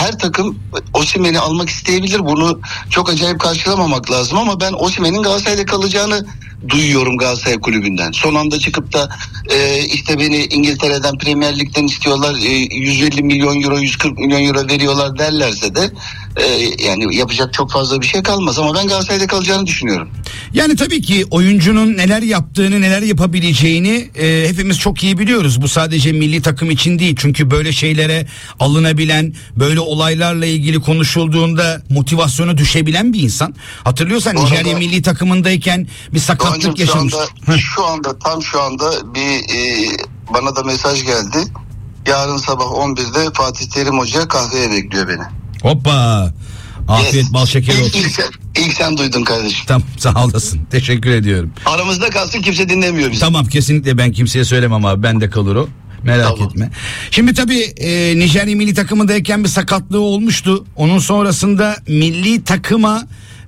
her takım Osimhen'i almak isteyebilir. Bunu çok acayip karşılamamak lazım ama ben Osimhen'in Galatasaray'da kalacağını duyuyorum Galatasaray kulübünden. Son anda çıkıp da işte beni İngiltere'den, Premier Lig'den istiyorlar, 150 milyon euro, 140 milyon euro veriyorlar derlerse de yani yapacak çok fazla bir şey kalmaz ama ben Galatasaray'da kalacağını düşünüyorum. Yani tabii ki oyuncunun neler yaptığını, neler yapabileceğini hepimiz çok iyi biliyoruz. Bu sadece milli takım için değil. Çünkü böyle şeylere alınabilen, böyle olaylarla ilgili konuşulduğunda motivasyonu düşebilen bir insan. Hatırlıyorsan Nijerya milli takımındayken bir sakatlık yaşamış. Tam şu anda bir bana da mesaj geldi. Yarın sabah 11'de Fatih Terim Hoca kahveye bekliyor beni. Hoppa. Afiyet bal şeker olsun. İlk sen duydun kardeşim. Tamam, sağ olasın. Teşekkür ediyorum. Aramızda kalsın, kimse dinlemiyor bizi. Tamam, kesinlikle ben kimseye söylemem abi. Bende kalır o. Merak etme. Şimdi tabii Nijerya milli takımındayken bir sakatlığı olmuştu. Onun sonrasında milli takıma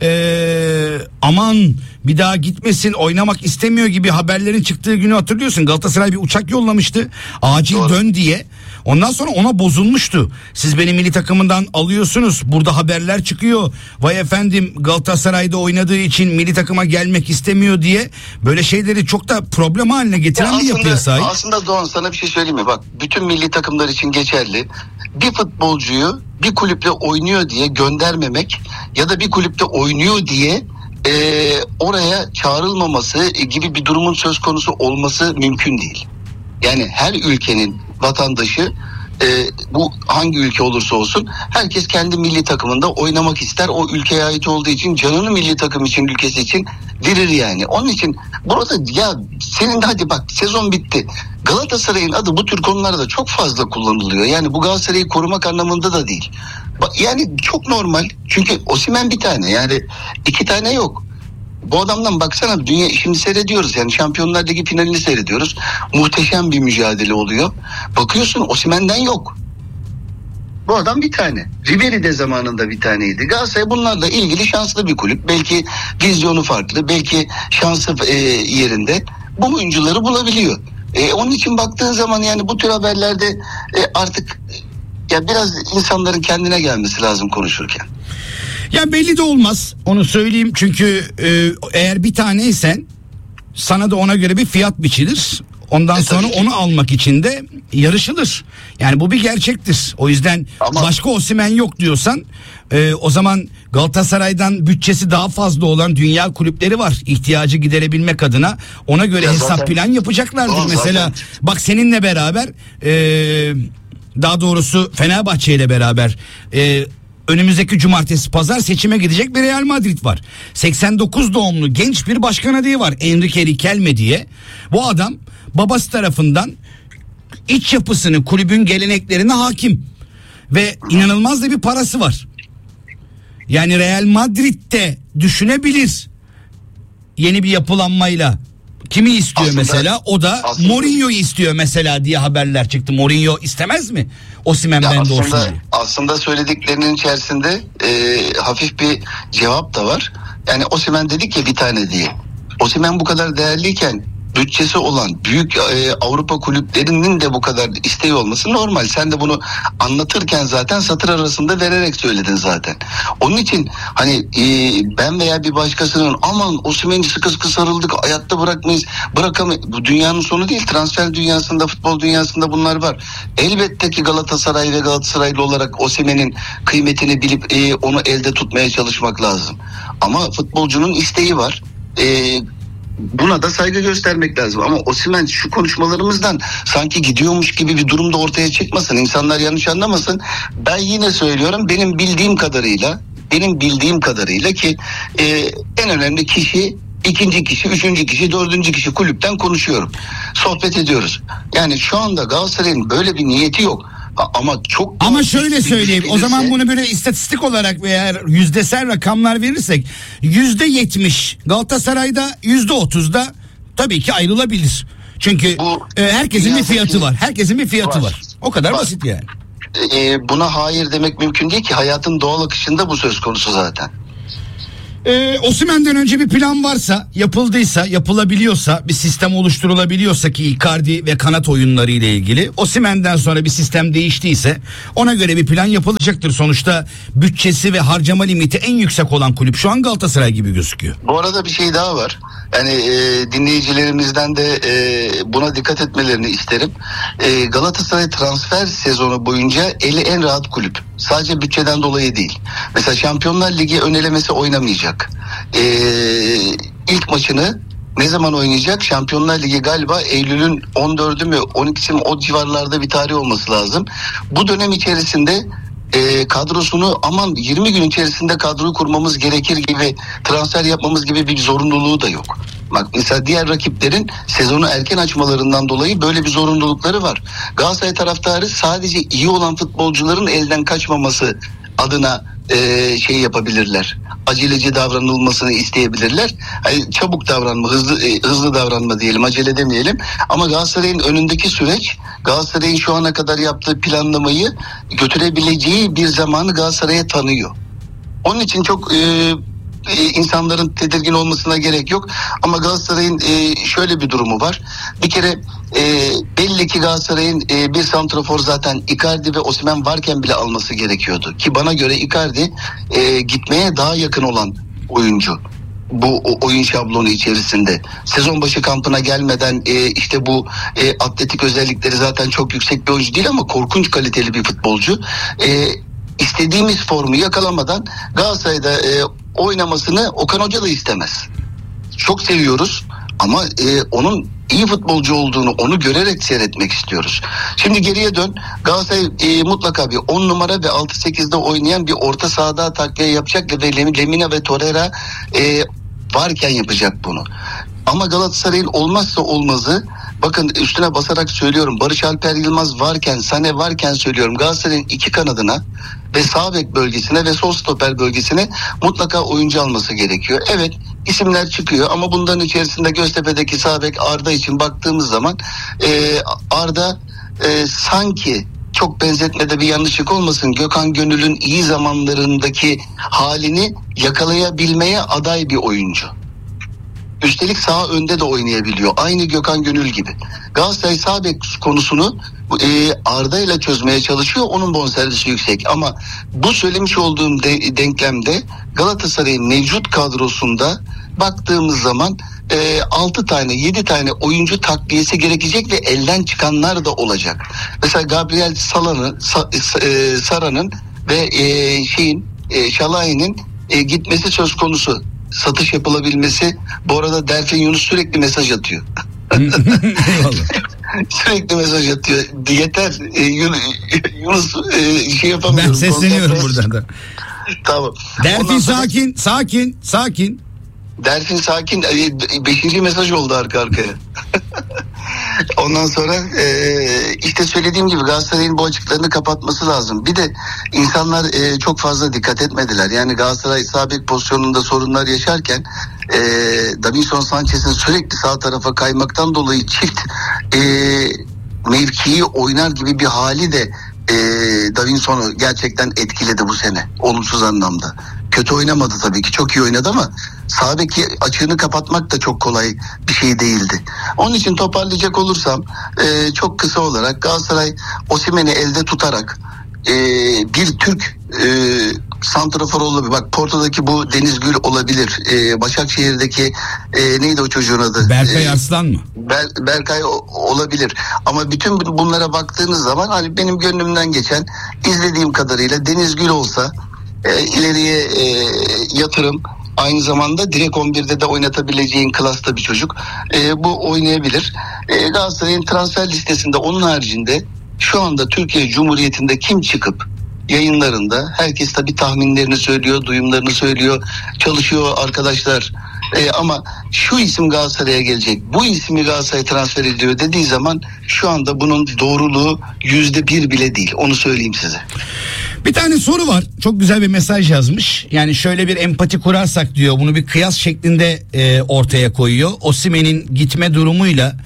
aman bir daha gitmesin, oynamak istemiyor gibi haberlerin çıktığı günü hatırlıyorsun. Galatasaray bir uçak yollamıştı. Acil dön diye. Ondan sonra ona bozulmuştu. Siz beni milli takımından alıyorsunuz. Burada haberler çıkıyor. Vay efendim, Galatasaray'da oynadığı için milli takıma gelmek istemiyor diye. Böyle şeyleri çok da problem haline getiren bir yapıya sahip. Aslında Doğan, sana bir şey söyleyeyim mi? Bak, bütün milli takımlar için geçerli. Bir futbolcuyu bir kulüpte oynuyor diye göndermemek ya da bir kulüpte oynuyor diye oraya çağrılmaması gibi bir durumun söz konusu olması mümkün değil. Yani her ülkenin vatandaşı, bu hangi ülke olursa olsun, herkes kendi milli takımında oynamak ister. O ülkeye ait olduğu için canını milli takım için, ülkesi için verir yani. Onun için burada ya senin de hadi bak, sezon bitti. Galatasaray'ın adı bu tür konularda çok fazla kullanılıyor. Yani bu Galatasaray'ı korumak anlamında da değil. Yani çok normal. Çünkü Osimhen bir tane, yani iki tane yok. Bu adamdan baksana, dünya şimdi seyrediyoruz, yani Şampiyonlar Ligi finalini seyrediyoruz. Muhteşem bir mücadele oluyor. Bakıyorsun Osimhen'den yok. Bu adam bir tane. Ribery de zamanında bir taneydi. Galatasaray bunlarla ilgili şanslı bir kulüp. Belki vizyonu farklı, belki şansı yerinde. Bu oyuncuları bulabiliyor. Onun için baktığın zaman yani bu tür haberlerde artık ya biraz insanların kendine gelmesi lazım konuşurken. Ya belli de olmaz, onu söyleyeyim, çünkü eğer bir taneysen sana da ona göre bir fiyat biçilir. Ondan sonra onu almak için de yarışılır. Yani bu bir gerçektir. O yüzden başka Osimhen yok diyorsan o zaman Galatasaray'dan bütçesi daha fazla olan dünya kulüpleri var. İhtiyacı giderebilmek adına ona göre hesap plan yapacaklardır. Mesela bak, seninle beraber daha doğrusu Fenerbahçe ile beraber önümüzdeki cumartesi pazar seçime gidecek bir Real Madrid var. 89 doğumlu genç bir başkan adayı var, Enrique Riquelme diye. Bu adam babası tarafından iç yapısını, kulübün geleneklerine hakim ve inanılmaz da bir parası var. Yani Real Madrid'de düşünebilir yeni bir yapılanmayla. Kimi istiyor mesela? O da Mourinho'yu istiyor mesela diye haberler çıktı. Mourinho istemez mi Osimhen bende olsun diye? Aslında söylediklerinin içerisinde hafif bir cevap da var. Yani Osimhen dedik ya bir tane diye. Osimhen bu kadar değerliyken bütçesi olan büyük Avrupa kulüplerinin de bu kadar isteği olması normal. Sen de bunu anlatırken zaten satır arasında vererek söyledin zaten. Onun için hani ben veya bir başkasının aman Osimhen'i sıkı sıkı sarıldık, hayatta bırakmayız, bırakamayız. Bu dünyanın sonu değil. Transfer dünyasında, futbol dünyasında bunlar var. Elbette ki Galatasaray ve Galatasaraylı olarak Osimhen'in kıymetini bilip onu elde tutmaya çalışmak lazım. Ama futbolcunun isteği var. Buna da saygı göstermek lazım. Ama Osimhen şu konuşmalarımızdan sanki gidiyormuş gibi bir durumda ortaya çıkmasın. İnsanlar yanlış anlamasın. Ben yine söylüyorum, benim bildiğim kadarıyla ki en önemli kişi, ikinci kişi, üçüncü kişi, dördüncü kişi kulüpten konuşuyorum. Sohbet ediyoruz. Yani şu anda Galatasaray'ın böyle bir niyeti yok. Ama şöyle söyleyeyim, o zaman bunu böyle istatistik olarak veya yüzdesel rakamlar verirsek %70 Galatasaray'da, %30'da tabii ki ayrılabilir. Çünkü herkesin bir fiyatı var. Herkesin bir fiyatı var. O kadar basit yani. Buna hayır demek mümkün değil ki, hayatın doğal akışında bu söz konusu zaten. Osimhen'den önce bir plan varsa, yapıldıysa, yapılabiliyorsa, bir sistem oluşturulabiliyorsa ki Icardi ve kanat oyunları ile ilgili, Osimhen'den sonra bir sistem değiştiyse ona göre bir plan yapılacaktır. Sonuçta bütçesi ve harcama limiti en yüksek olan kulüp şu an Galatasaray gibi gözüküyor. Bu arada bir şey daha var. Yani dinleyicilerimizden de buna dikkat etmelerini isterim. Galatasaray transfer sezonu boyunca eli en rahat kulüp. Sadece bütçeden dolayı değil. Mesela Şampiyonlar Ligi ön elemesi oynamayacak. İlk maçını ne zaman oynayacak? Şampiyonlar Ligi galiba Eylül'ün 14'ü mü 12'si mi, o civarlarda bir tarih olması lazım. Bu dönem içerisinde kadrosunu 20 gün içerisinde kadroyu kurmamız gerekir gibi, transfer yapmamız gibi bir zorunluluğu da yok. Bak mesela diğer rakiplerin sezonu erken açmalarından dolayı böyle bir zorunlulukları var. Galatasaray taraftarı sadece iyi olan futbolcuların elden kaçmaması adına şey yapabilirler. Aceleci davranılmasını isteyebilirler. Yani çabuk davranma, hızlı davranma diyelim, acele demeyelim. Ama Galatasaray'ın önündeki süreç, Galatasaray'ın şu ana kadar yaptığı planlamayı götürebileceği bir zamanı Galatasaray'a tanıyor. Onun için çok insanların tedirgin olmasına gerek yok. Ama Galatasaray'ın şöyle bir durumu var. Bir kere belli ki Galatasaray'ın bir santrafor zaten Icardi ve Osimhen varken bile alması gerekiyordu. Ki bana göre Icardi gitmeye daha yakın olan oyuncu. Bu oyun şablonu içerisinde. Sezon başı kampına gelmeden işte bu atletik özellikleri zaten çok yüksek bir oyuncu değil ama korkunç kaliteli bir futbolcu. İstediğimiz formu yakalamadan Galatasaray'da oynamasını Okan Hoca da istemez. Çok seviyoruz ama onun iyi futbolcu olduğunu, onu görerek seyretmek istiyoruz. Şimdi geriye dön. Galatasaray mutlaka bir 10 numara ve 6-8'de oynayan bir orta sahada takviye yapacak ve Lemina ve Torreira varken yapacak bunu. Ama Galatasaray'ın olmazsa olmazı, bakın üstüne basarak söylüyorum, Barış Alper Yılmaz varken, Sané varken söylüyorum, Galatasaray'ın iki kanadına ve sağ bek bölgesine ve sol stoper bölgesine mutlaka oyuncu alması gerekiyor. Evet, isimler çıkıyor ama bunların içerisinde Göztepe'deki sağ bek Arda için baktığımız zaman Arda sanki, çok benzetmede bir yanlışlık olmasın, Gökhan Gönül'ün iyi zamanlarındaki halini yakalayabilmeye aday bir oyuncu. Üstelik sağ önde de oynayabiliyor. Aynı Gökhan Gönül gibi. Galatasaray sağ bek konusunu Arda ile çözmeye çalışıyor. Onun bonservisi yüksek. Ama bu söylemiş olduğum denklemde Galatasaray'ın mevcut kadrosunda baktığımız zaman 6 tane 7 tane oyuncu takviyesi gerekecek ve elden çıkanlar da olacak. Mesela Gabriel Sara'nın ve Şalay'ın gitmesi söz konusu. Satış yapılabilmesi. Bu arada Delfin Yunus sürekli mesaj atıyor. Sürekli mesaj atıyor. Yeter Yunus şey yapamıyorum. Ben sesleniyorum buradan da. Tamam. Delfin sakin. Delfin sakin. 5. mesaj oldu arka arkaya. Ondan sonra işte söylediğim gibi Galatasaray'ın bu açıklarını kapatması lazım. Bir de insanlar çok fazla dikkat etmediler. Yani Galatasaray sağ bek pozisyonunda sorunlar yaşarken Davinson Sanchez'in sürekli sağ tarafa kaymaktan dolayı çift mevkiyi oynar gibi bir hali de Davinson'u gerçekten etkiledi bu sene. Olumsuz anlamda. Kötü oynamadı tabii ki. Çok iyi oynadı ama sağ beki açığını kapatmak da çok kolay bir şey değildi. Onun için toparlayacak olursam çok kısa olarak Galatasaray Osimhen'i elde tutarak bir Türk santrafor olabilir. Bak Porto'daki bu Deniz Gül olabilir. Başakşehir'deki neydi o çocuğun adı? Berkay Arslan mı? Berkay olabilir. Ama bütün bunlara baktığınız zaman hani benim gönlümden geçen, izlediğim kadarıyla Deniz Gül olsa ileriye yatırım, aynı zamanda direkt 11'de de oynatabileceğin klasta bir çocuk. Bu oynayabilir. Galatasaray'ın transfer listesinde onun haricinde şu anda Türkiye Cumhuriyeti'nde kim çıkıp yayınlarında, herkes tabii tahminlerini söylüyor, duyumlarını söylüyor, çalışıyor arkadaşlar. Ama şu isim Galatasaray'a gelecek, bu ismi Galatasaray transfer ediyor dediği zaman şu anda bunun doğruluğu %1 bile değil. Onu söyleyeyim size. Bir tane soru var. Çok güzel bir mesaj yazmış. Yani şöyle bir empati kurarsak diyor, bunu bir kıyas şeklinde ortaya koyuyor. Osimhen'in gitme durumuyla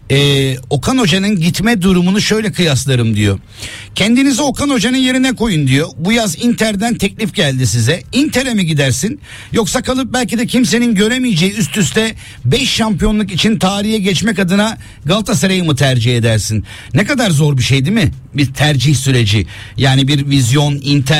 Okan Hoca'nın gitme durumunu şöyle kıyaslarım diyor. Kendinizi Okan Hoca'nın yerine koyun diyor. Bu yaz Inter'den teklif geldi size. Inter'e mi gidersin? Yoksa kalıp belki de kimsenin göremeyeceği üst üste 5 şampiyonluk için tarihe geçmek adına Galatasaray'ı mı tercih edersin? Ne kadar zor bir şey değil mi? Bir tercih süreci. Yani bir vizyon, Inter